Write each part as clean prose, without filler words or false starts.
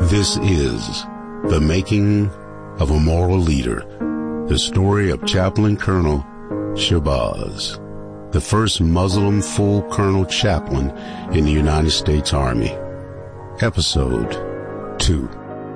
This is The Making of a Moral Leader, the story of Chaplain Colonel Shabazz, the first Muslim full colonel chaplain in the United States Army. Episode 2.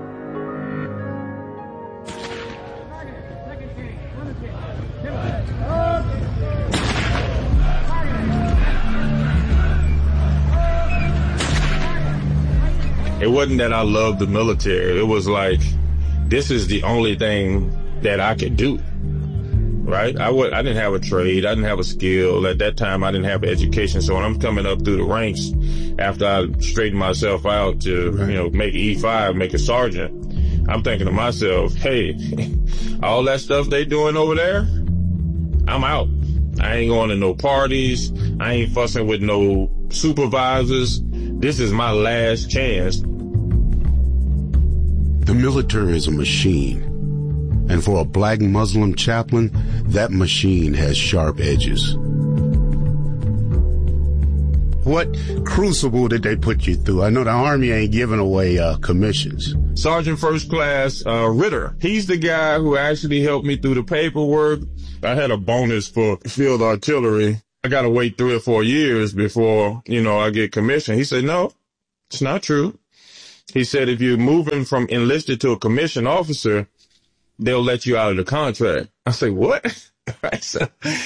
It wasn't that I loved the military. It was like, this is the only thing that I could do, right? I didn't have a trade. I didn't have a skill. At that time, I didn't have education. So when I'm coming up through the ranks, after I straightened myself out to, make E5, make a sergeant, I'm thinking to myself, hey, all that stuff they doing over there, I'm out. I ain't going to no parties. I ain't fussing with no supervisors. This is my last chance. The military is a machine, and for a black Muslim chaplain, that machine has sharp edges. What crucible did they put you through? I know the Army ain't giving away commissions. Sergeant First Class Ritter. He's the guy who actually helped me through the paperwork. I had a bonus for field artillery. I got to wait 3 or 4 years before, I get commissioned. He said, no, it's not true. He said, if you're moving from enlisted to a commissioned officer, they'll let you out of the contract. I said, what? Right. So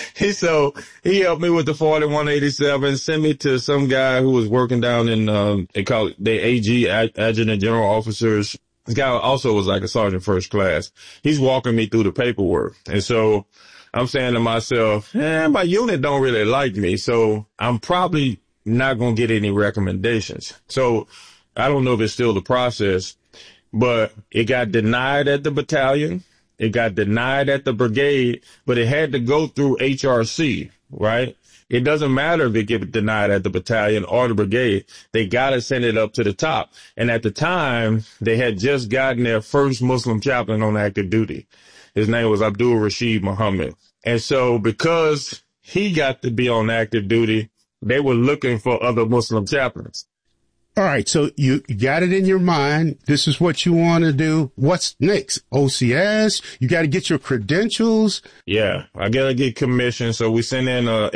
he helped me with the 4187, sent me to some guy who was working down in, they call it the AG, Adjutant General Officers. This guy also was like a Sergeant First Class. He's walking me through the paperwork. And so I'm saying to myself, my unit don't really like me, so I'm probably not going to get any recommendations. So I don't know if it's still the process, but it got denied at the battalion. It got denied at the brigade, but it had to go through HRC, right? It doesn't matter if it gets denied at the battalion or the brigade. They got to send it up to the top. And at the time, they had just gotten their first Muslim chaplain on active duty. His name was Abdul Rashid Muhammad. And so because he got to be on active duty, they were looking for other Muslim chaplains. All right, so you got it in your mind. This is what you want to do. What's next? OCS? You got to get your credentials? Yeah, I got to get commissioned. So we sent in a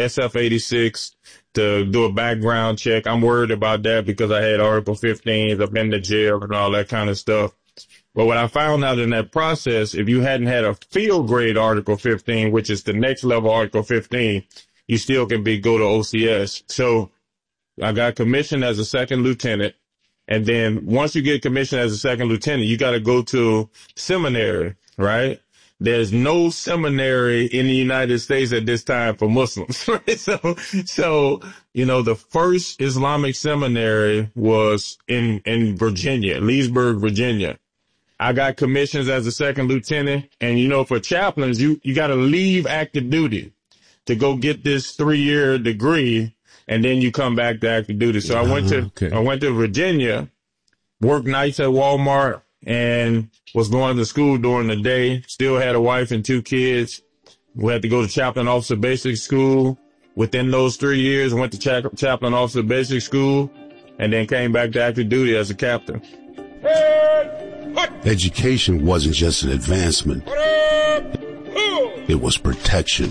SF-86 to do a background check. I'm worried about that because I had Article 15, I've been to jail and all that kind of stuff. But what I found out in that process, if you hadn't had a field grade Article 15, which is the next level Article 15, you still can go to OCS. So I got commissioned as a second lieutenant. And then once you get commissioned as a second lieutenant, you got to go to seminary, right? There's no seminary in the United States at this time for Muslims. Right? So, the first Islamic seminary was in Virginia, Leesburg, Virginia. I got commissions as a second lieutenant. And, for chaplains, you got to leave active duty to go get this 3-year degree. And then you come back to active duty. So I went to Virginia, worked nights at Walmart, and was going to school during the day. Still had a wife and 2 kids. We had to go to Chaplain Officer Basic School. Within those 3 years, I went to Chaplain Officer Basic School, and then came back to active duty as a captain. Education wasn't just an advancement. It was protection.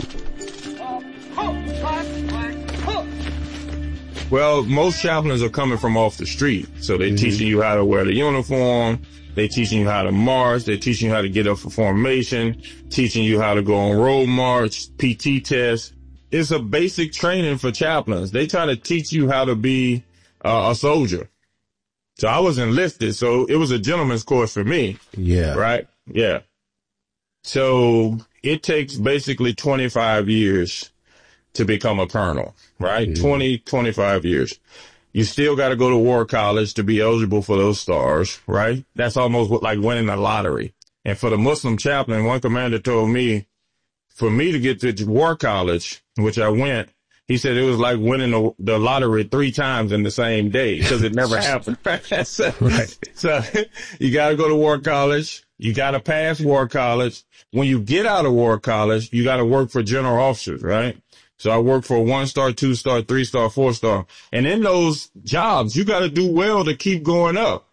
Well, most chaplains are coming from off the street. So they're teaching you how to wear the uniform. They're teaching you how to march. They're teaching you how to get up for formation, teaching you how to go on road march, PT test. It's a basic training for chaplains. They try to teach you how to be a soldier. So I was enlisted. So it was a gentleman's course for me. Yeah. Right? Yeah. So it takes basically 25 years to become a colonel, right? 25 years. You still got to go to war college to be eligible for those stars, right? That's almost like winning the lottery. And for the Muslim chaplain, one commander told me, for me to get to war college, which I went, he said it was like winning the lottery 3 times in the same day because it never happened. So you got to go to war college. You got to pass war college. When you get out of war college, you got to work for general officers, right? So I worked for 1-star, 2-star, 3-star, 4-star. And in those jobs, you got to do well to keep going up.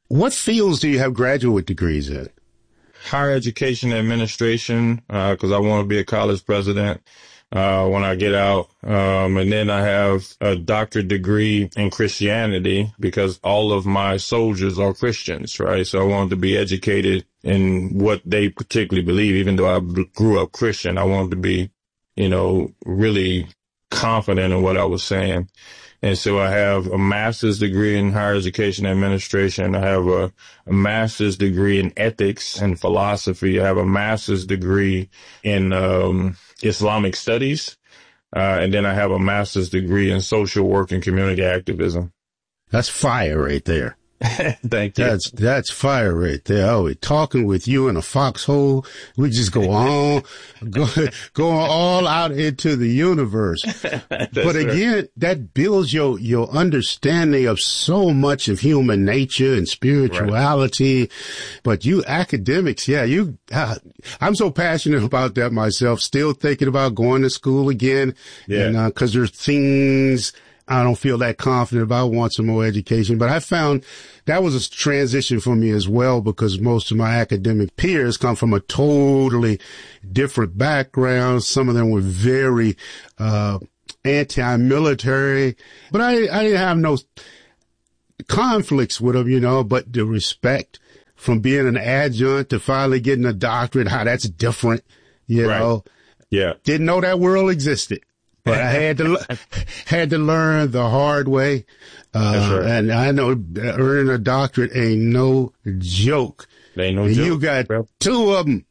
What fields do you have graduate degrees in? Higher education administration, because I want to be a college president when I get out. And then I have a doctorate degree in Christianity because all of my soldiers are Christians, right? So I wanted to be educated in what they particularly believe. Even though I grew up Christian, I wanted to be, really confident in what I was saying. And so I have a master's degree in higher education administration. I have a master's degree in ethics and philosophy. I have a master's degree in Islamic studies. And then I have a master's degree in social work and community activism. That's fire right there. Thank you. That's fire right there. Oh, we're talking with you in a foxhole. We just go on, going all out into the universe. But again, that builds your understanding of so much of human nature and spirituality. Right. But you academics, I'm so passionate about that myself, still thinking about going to school again. Yeah. And, 'cause there's things I don't feel that confident about. I want some more education, but I found that was a transition for me as well, because most of my academic peers come from a totally different background. Some of them were very, anti-military, but I didn't have no conflicts with them, but the respect from being an adjunct to finally getting a doctorate, how that's different, know. Yeah. Didn't know that world existed. But I had to learn the hard way. That's right. And I know earning a doctorate ain't no joke. Ain't no joke. You got two of them.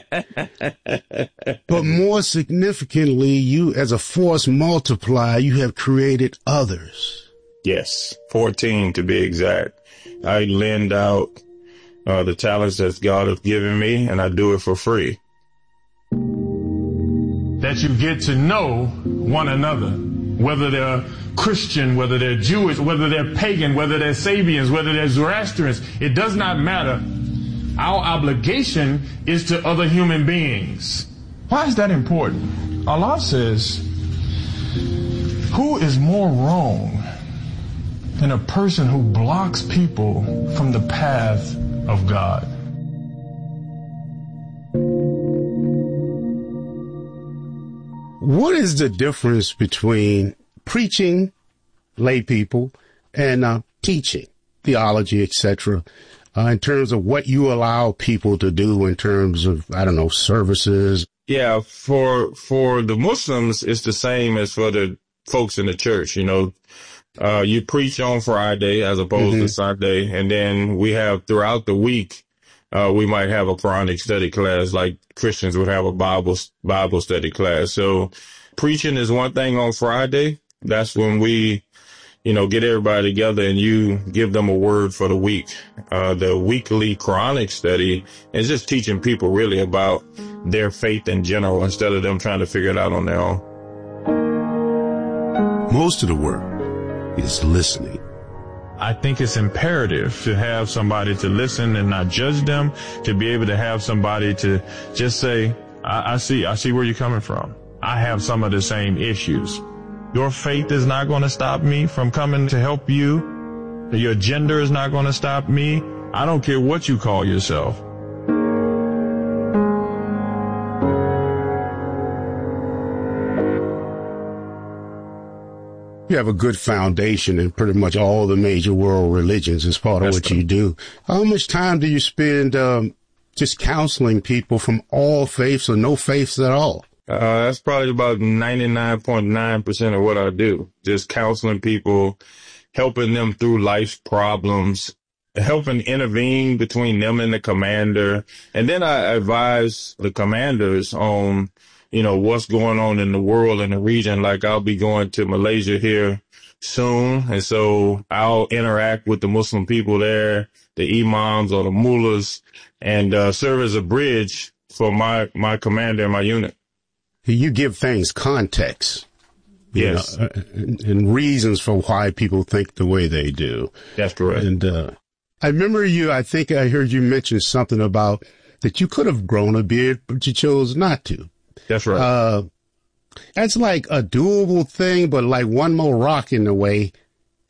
But more significantly, you as a force multiplier, you have created others. Yes. 14 to be exact. I lend out the talents that God has given me, and I do it for free. That you get to know one another, whether they're Christian, whether they're Jewish, whether they're pagan, whether they're Sabians, whether they're Zoroastrians. It does not matter. Our obligation is to other human beings. Why is that important? Allah says, who is more wrong than a person who blocks people from the path of God? What is the difference between preaching lay people and teaching theology, etc., in terms of what you allow people to do in terms of, services? Yeah, for the Muslims, it's the same as for the folks in the church. You preach on Friday as opposed to Sunday, and then we have throughout the week, we might have a Quranic study class like Christians would have a Bible study class. So preaching is one thing on Friday. That's when we, get everybody together and you give them a word for the week. The weekly Quranic study is just teaching people really about their faith in general instead of them trying to figure it out on their own. Most of the work is listening. I think it's imperative to have somebody to listen and not judge them, to be able to have somebody to just say, I see where you're coming from. I have some of the same issues. Your faith is not going to stop me from coming to help you. Your gender is not going to stop me. I don't care what you call yourself. You have a good foundation in pretty much all the major world religions as part of what you do. How much time do you spend just counseling people from all faiths or no faiths at all? That's probably about 99.9% of what I do. Just counseling people, helping them through life's problems, helping intervene between them and the commander. And then I advise the commanders on what's going on in the world and the region. Like I'll be going to Malaysia here soon. And so I'll interact with the Muslim people there, the imams or the mullahs, and serve as a bridge for my commander and my unit. You give things context. Yes. And reasons for why people think the way they do. That's correct. And I remember I think I heard you mention something about that you could have grown a beard, but you chose not to. That's right. That's like a doable thing, but like one more rock in the way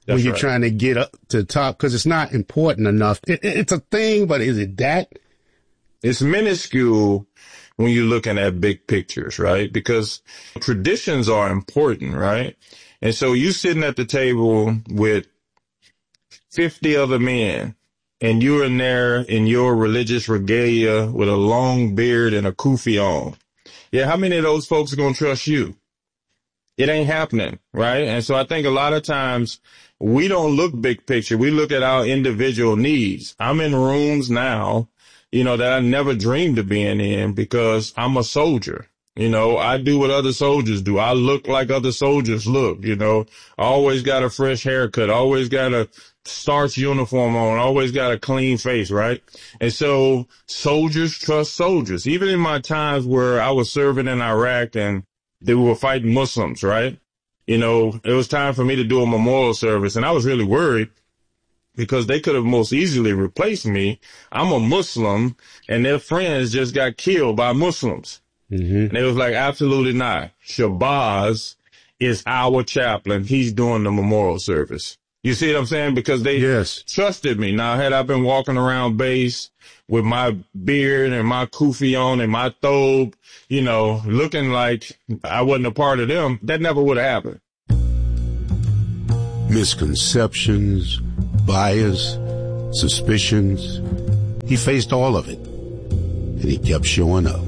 when you're trying to get up to the top, because it's not important enough. It's a thing, but is it that? It's minuscule when you're looking at big pictures, right? Because traditions are important, right? And so you sitting at the table with 50 other men, and you're in there in your religious regalia with a long beard and a kufi on. Yeah, how many of those folks are going to trust you? It ain't happening, right? And so I think a lot of times we don't look big picture. We look at our individual needs. I'm in rooms now, that I never dreamed of being in because I'm a soldier. I do what other soldiers do. I look like other soldiers look, I always got a fresh haircut, always got a starch uniform on, always got a clean face, right? And so soldiers trust soldiers. Even in my times where I was serving in Iraq and they were fighting Muslims, right? It was time for me to do a memorial service, and I was really worried because they could have most easily replaced me. I'm a Muslim, and their friends just got killed by Muslims. Mm-hmm. And they was like, absolutely not. Shabazz is our chaplain. He's doing the memorial service. You see what I'm saying? Because they trusted me. Now, had I been walking around base with my beard and my kufi on and my thobe, looking like I wasn't a part of them, that never would have happened. Misconceptions, bias, suspicions. He faced all of it, and he kept showing up.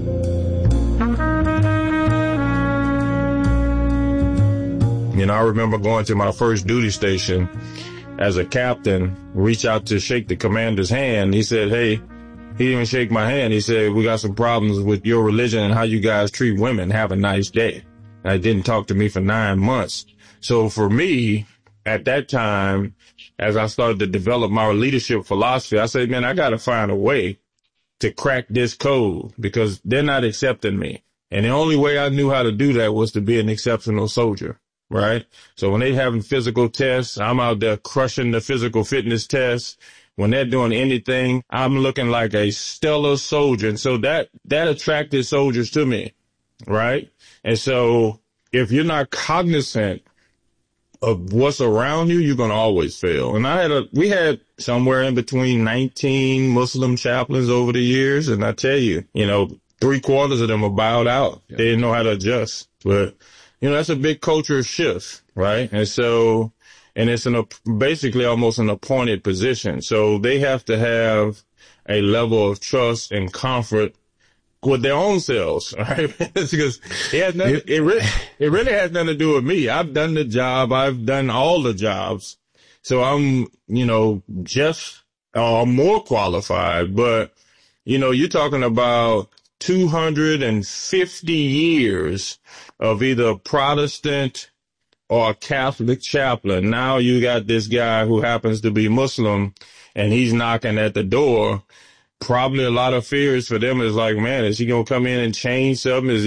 I remember going to my first duty station as a captain, reach out to shake the commander's hand. He said, hey, he didn't even shake my hand. He said, we got some problems with your religion and how you guys treat women. Have a nice day. And he didn't talk to me for 9 months. So for me, at that time, as I started to develop my leadership philosophy, I said, man, I got to find a way to crack this code because they're not accepting me. And the only way I knew how to do that was to be an exceptional soldier. Right. So when they having physical tests, I'm out there crushing the physical fitness tests. When they're doing anything, I'm looking like a stellar soldier. And so that attracted soldiers to me. Right. And so if you're not cognizant of what's around you, you're going to always fail. And we had somewhere in between 19 Muslim chaplains over the years. And I tell you, 3/4 of them are bowed out. Yeah. They didn't know how to adjust. But that's a big cultural shift, right? And so, and it's basically almost an appointed position. So they have to have a level of trust and comfort with their own selves, right? Because it really has nothing to do with me. I've done the job. I've done all the jobs. So I'm, just more qualified. But, you're talking about 250 years of either Protestant or Catholic chaplain. Now you got this guy who happens to be Muslim and he's knocking at the door. Probably a lot of fears for them is like, man, is he going to come in and change something? Is,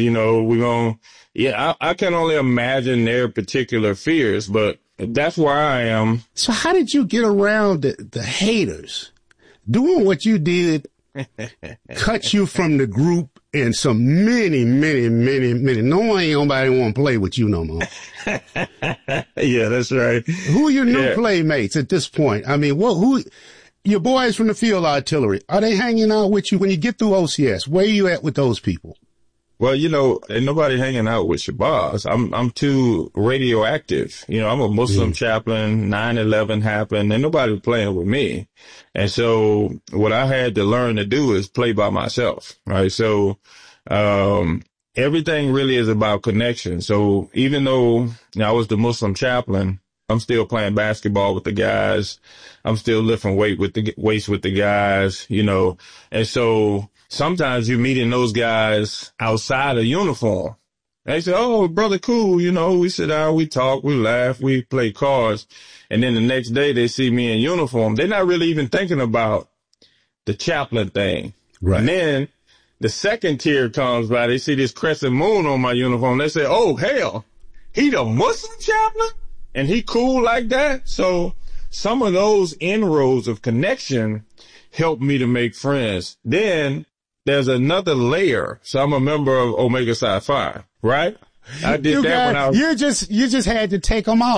I can only imagine their particular fears, but that's where I am. So how did you get around the haters? Doing what you did cut you from the group and some many. Nobody want to play with you no more. Yeah, that's right. Who are your new playmates at this point? I mean, who your boys from the field artillery? Are they hanging out with you when you get through OCS? Where are you at with those people? Well, ain't nobody hanging out with Shabazz. I'm too radioactive. I'm a Muslim chaplain. 9/11 happened and nobody playing with me. And so what I had to learn to do is play by myself. Right. So, everything really is about connection. So even though I was the Muslim chaplain, I'm still playing basketball with the guys. I'm still lifting weights with the guys, and so sometimes you're meeting those guys outside of uniform. They say, oh, brother, cool. We sit down, we talk, we laugh, we play cards. And then the next day they see me in uniform. They're not really even thinking about the chaplain thing. Right. And then the second tier comes by. They see this crescent moon on my uniform. They say, oh, hell, he the Muslim chaplain? And he cool like that? So some of those inroads of connection helped me to make friends. Then there's another layer. So I'm a member of Omega Psi Phi, right? I did that when I was... You just had to take them all.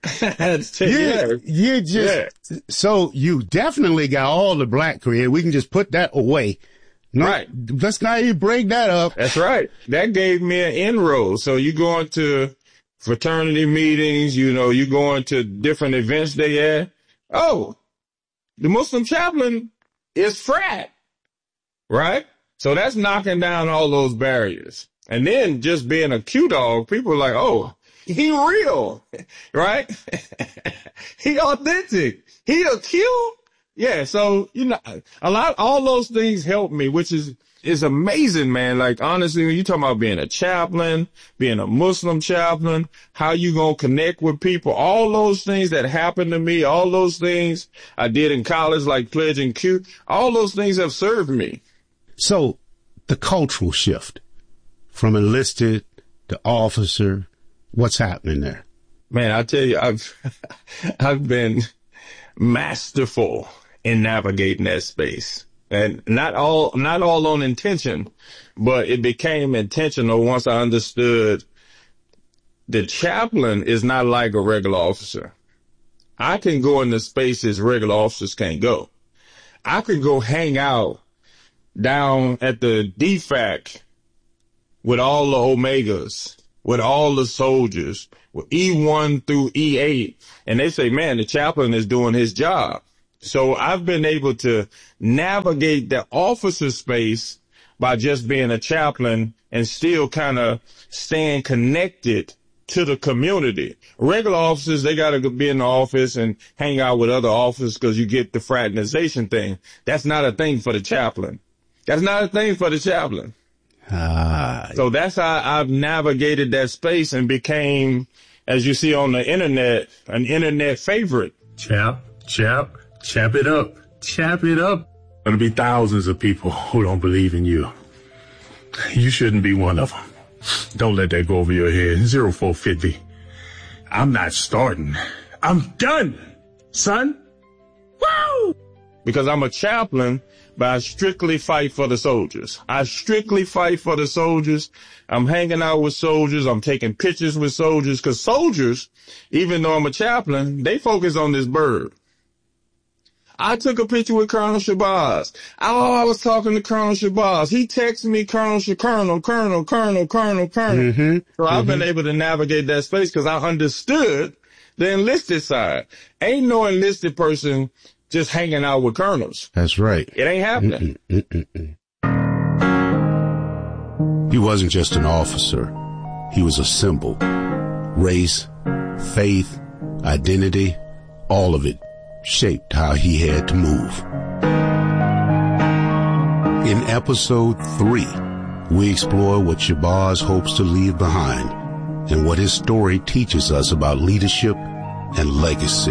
So you definitely got all the black career. We can just put that away. No, right. Let's not even break that up. That's right. That gave me an inroad. So you go into fraternity meetings, you go into different events they had. Oh, the Muslim chaplain is frat, right? So that's knocking down all those barriers. And then just being a Q dog, people are like, oh, he real, right? He authentic. He a Q. Yeah. So, all those things help me, which is amazing, man. Like, honestly, when you talking about being a chaplain, being a Muslim chaplain, how you gonna connect with people, all those things that happened to me, all those things I did in college, like pledging Q, all those things have served me. So the cultural shift from enlisted to officer, what's happening there? Man, I tell you, I've been masterful in navigating that space. And not all on intention, but it became intentional once I understood the chaplain is not like a regular officer. I can go into spaces regular officers can't go. I could go hang out down at the DFAC with all the Omegas, with all the soldiers, with E1 through E8, and they say, man, the chaplain is doing his job. So I've been able to navigate the officer space by just being a chaplain and still kind of staying connected to the community. Regular officers, they got to be in the office and hang out with other officers because you get the fraternization thing. That's not a thing for the chaplain. That's not a thing for the chaplain. So that's how I've navigated that space and became, as you see on the internet, an internet favorite. Chap it up. Chap it up. There'll be thousands of people who don't believe in you. You shouldn't be one of them. Don't let that go over your head. 0450. I'm not starting. I'm done, son. Woo! Because I'm a chaplain, but I strictly fight for the soldiers. I strictly fight for the soldiers. I'm hanging out with soldiers. I'm taking pictures with soldiers because soldiers, even though I'm a chaplain, they focus on this bird. I took a picture with Colonel Shabazz. I was talking to Colonel Shabazz. He texted me Colonel. Mm-hmm. So I've been able to navigate that space because I understood the enlisted side. Ain't no enlisted person just hanging out with colonels. That's right. It ain't happening. He wasn't just an officer. He was a symbol. Race, faith, identity, all of it shaped how he had to move. In episode 3, we explore what Shabazz hopes to leave behind and what his story teaches us about leadership and legacy.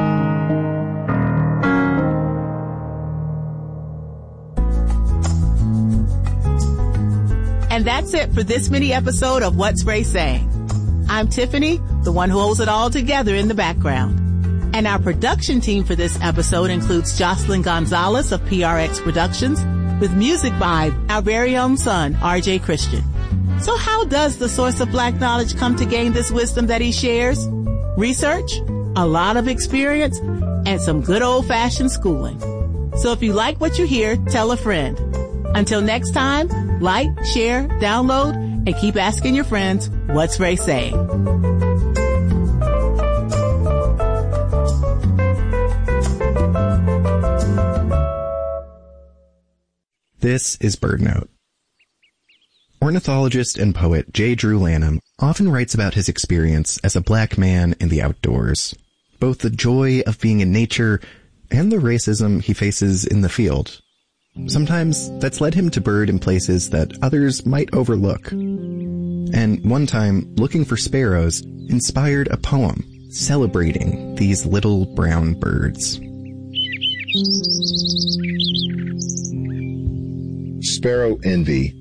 And that's it for this mini episode of What's Ray Saying. I'm Tiffany, the one who holds it all together in the background. And our production team for this episode includes Jocelyn Gonzalez of PRX Productions, with music by our very own son, RJ Christian. So how does the source of black knowledge come to gain this wisdom that he shares? Research, a lot of experience, and some good old-fashioned schooling. So if you like what you hear, tell a friend. Until next time, like, share, download, and keep asking your friends, what's Ray saying? This is BirdNote. Ornithologist and poet J. Drew Lanham often writes about his experience as a black man in the outdoors, both the joy of being in nature and the racism he faces in the field. Sometimes that's led him to bird in places that others might overlook. And one time, looking for sparrows inspired a poem celebrating these little brown birds. Sparrow Envy.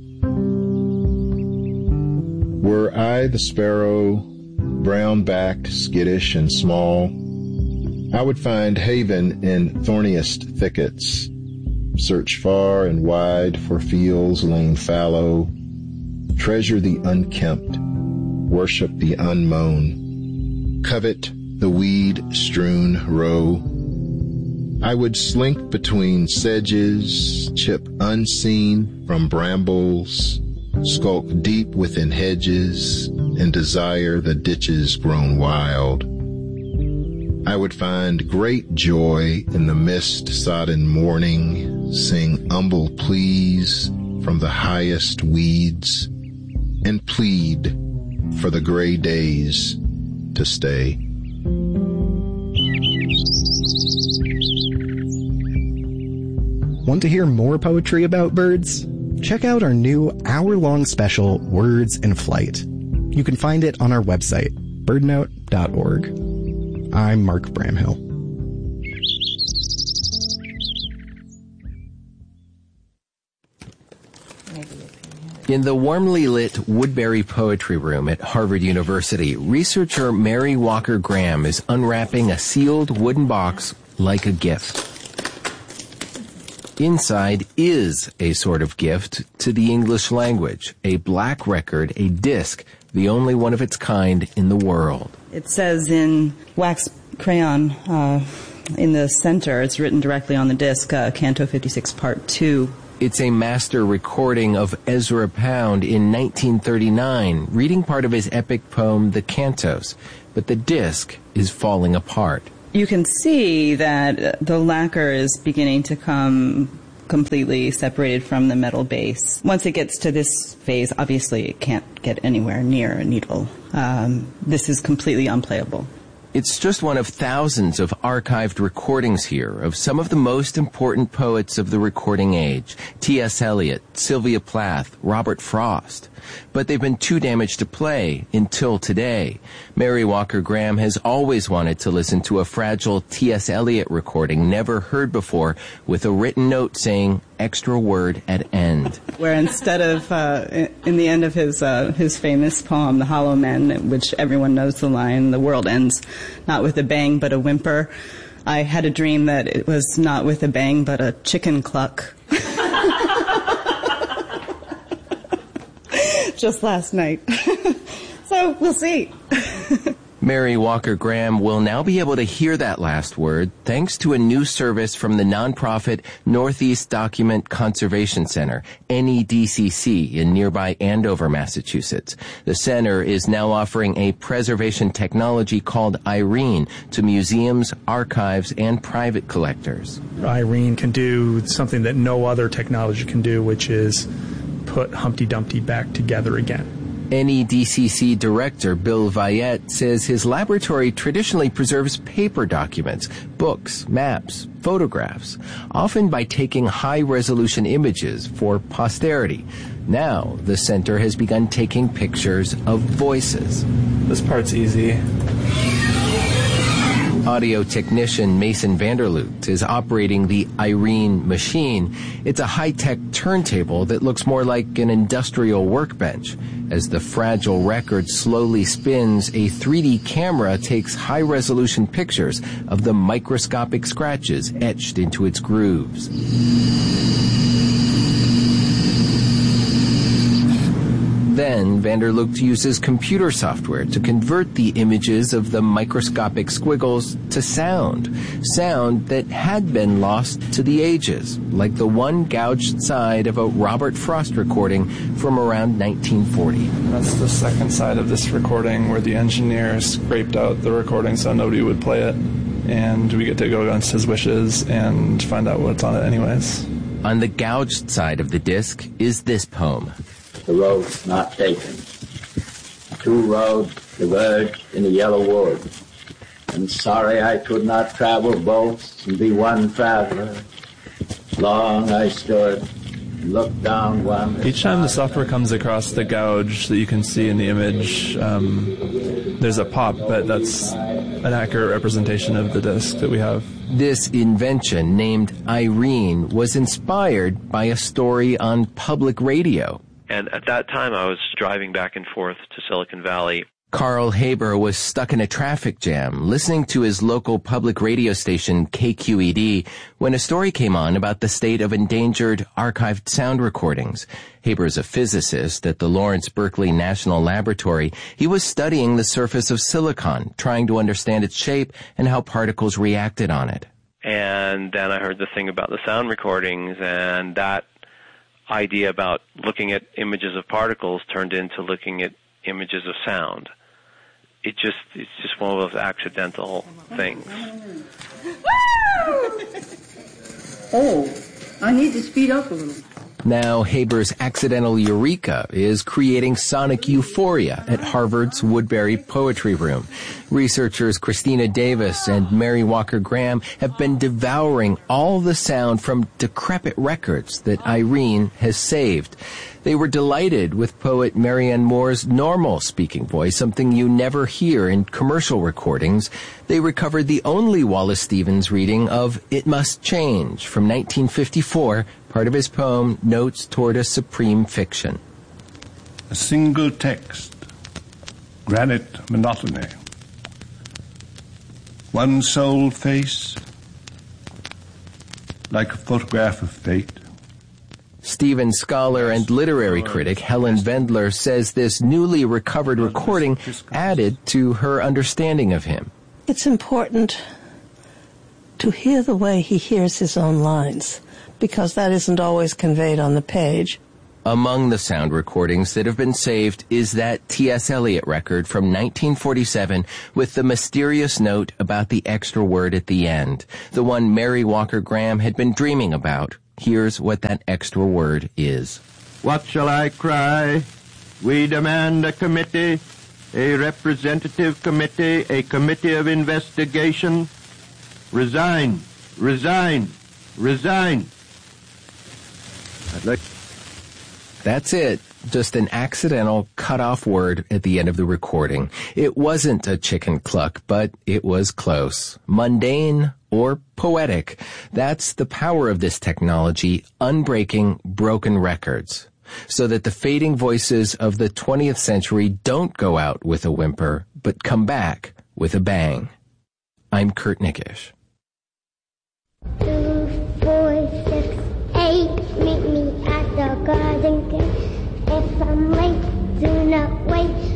Were I the sparrow, brown-backed, skittish, and small, I would find haven in thorniest thickets, search far and wide for fields lain fallow, treasure the unkempt, worship the unmown, covet the weed-strewn row. I would slink between sedges, chip unseen from brambles, skulk deep within hedges, and desire the ditches grown wild. I would find great joy in the mist-sodden morning, sing humble pleas from the highest weeds, and plead for the gray days to stay. Want to hear more poetry about birds? Check out our new hour-long special, Words in Flight. You can find it on our website, birdnote.org. I'm Mark Bramhill. In the warmly lit Woodbury Poetry Room at Harvard University, researcher Mary Walker Graham is unwrapping a sealed wooden box like a gift. Inside is a sort of gift to the English language, a black record, a disc, the only one of its kind in the world. It says in wax crayon in the center, it's written directly on the disc, Canto 56, Part 2. It's a master recording of Ezra Pound in 1939, reading part of his epic poem, The Cantos, but the disc is falling apart. You can see that the lacquer is beginning to come completely separated from the metal base. Once it gets to this phase, obviously it can't get anywhere near a needle. This is completely unplayable. It's just one of thousands of archived recordings here of some of the most important poets of the recording age, T.S. Eliot, Sylvia Plath, Robert Frost. But they've been too damaged to play until today. Mary Walker Graham has always wanted to listen to a fragile T.S. Eliot recording never heard before with a written note saying, extra word at end. Where instead of, in the end of his famous poem, The Hollow Men, which everyone knows the line, the world ends not with a bang but a whimper, I had a dream that it was not with a bang but a chicken cluck. Just last night. So we'll see. Mary Walker Graham will now be able to hear that last word thanks to a new service from the nonprofit Northeast Document Conservation Center, NEDCC, in nearby Andover, Massachusetts. The center is now offering a preservation technology called Irene to museums, archives, and private collectors. Irene can do something that no other technology can do, which is put Humpty Dumpty back together again. NEDCC Director Bill Viette says his laboratory traditionally preserves paper documents, books, maps, photographs, often by taking high-resolution images for posterity. Now, the center has begun taking pictures of voices. This part's easy. Audio technician Mason Vanderloot is operating the Irene machine. It's a high-tech turntable that looks more like an industrial workbench. As the fragile record slowly spins, a 3D camera takes high-resolution pictures of the microscopic scratches etched into its grooves. Then, Vanderloot uses computer software to convert the images of the microscopic squiggles to sound that had been lost to the ages, like the one gouged side of a Robert Frost recording from around 1940. That's the second side of this recording where the engineer scraped out the recording so nobody would play it, and we get to go against his wishes and find out what's on it anyways. On the gouged side of the disc is this poem. The road's not taken. Two roads diverged in a yellow wood. And sorry I could not travel both and be one traveler. Long I stood and looked down one. Each time the software comes across the gouge that you can see in the image, there's a pop, but that's an accurate representation of the disc that we have. This invention, named Irene, was inspired by a story on public radio. And at that time, I was driving back and forth to Silicon Valley Carl Haber was stuck in a traffic jam listening to his local public radio station KQED when a story came on about the state of endangered archived sound recordings. Haber is a physicist at the Lawrence Berkeley National Laboratory. He was studying the surface of silicon, trying to understand its shape and how particles reacted on it. And then I heard the thing about the sound recordings, and that idea about looking at images of particles turned into looking at images of sound. It's just one of those accidental things. Oh, I need to speed up a little. Now, Haber's accidental eureka is creating sonic euphoria at Harvard's Woodbury Poetry Room. Researchers Christina Davis and Mary Walker Graham have been devouring all the sound from decrepit records that Irene has saved. They were delighted with poet Marianne Moore's normal speaking voice, something you never hear in commercial recordings. They recovered the only Wallace Stevens reading of It Must Change from 1954, part of his poem Notes Toward a Supreme Fiction. A single text, granite monotony. One sole face, like a photograph of fate. Stevens scholar and literary critic Helen Vendler says this newly recovered recording added to her understanding of him. It's important to hear the way he hears his own lines, because that isn't always conveyed on the page. Among the sound recordings that have been saved is that T.S. Eliot record from 1947 with the mysterious note about the extra word at the end, the one Mary Walker Graham had been dreaming about. Here's what that extra word is. What shall I cry? We demand a committee, a representative committee, a committee of investigation. Resign, resign, resign. That's it. Just an accidental cut-off word at the end of the recording. It wasn't a chicken cluck, but it was close. Mundane or poetic. That's the power of this technology, unbreaking broken records. So that the fading voices of the 20th century don't go out with a whimper, but come back with a bang. I'm Kurt Nickish. 2, 4, 6, 8, meet me at the garden gate. If I'm late, do not wait.